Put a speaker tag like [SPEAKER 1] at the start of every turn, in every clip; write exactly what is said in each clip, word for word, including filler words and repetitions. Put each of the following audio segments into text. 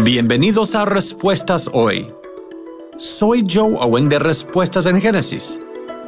[SPEAKER 1] Bienvenidos a Respuestas Hoy. Soy Joe Owen de Respuestas en Génesis.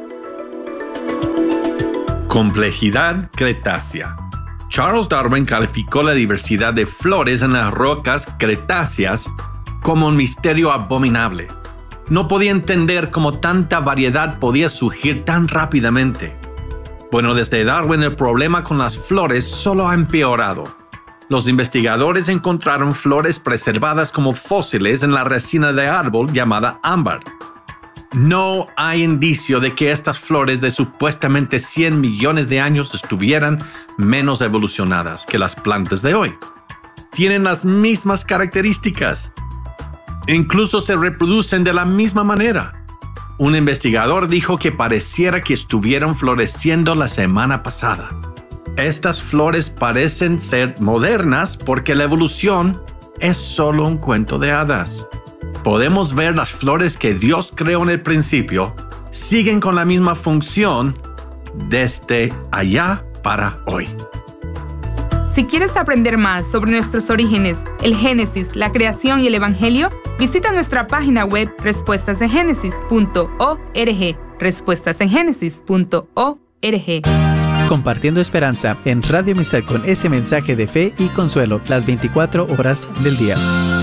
[SPEAKER 1] Complejidad Cretácea. Charles Darwin calificó la diversidad de flores en las rocas cretáceas como un misterio abominable. No podía entender cómo tanta variedad podía surgir tan rápidamente. Bueno, desde Darwin el problema con las flores solo ha empeorado. Los investigadores encontraron flores preservadas como fósiles en la resina de árbol llamada ámbar. No hay indicio de que estas flores de supuestamente cien millones de años estuvieran menos evolucionadas que las plantas de hoy. Tienen las mismas características. Incluso se reproducen de la misma manera. Un investigador dijo que pareciera que estuvieron floreciendo la semana pasada. Estas flores parecen ser modernas porque la evolución es solo un cuento de hadas. Podemos ver las flores que Dios creó en el principio siguen con la misma función desde allá para hoy.
[SPEAKER 2] Si quieres aprender más sobre nuestros orígenes, el Génesis, la creación y el Evangelio, visita nuestra página web respuestas en génesis punto org. respuestas en génesis punto org.
[SPEAKER 3] Compartiendo esperanza en Radio Amistad con ese mensaje de fe y consuelo las veinticuatro horas del día.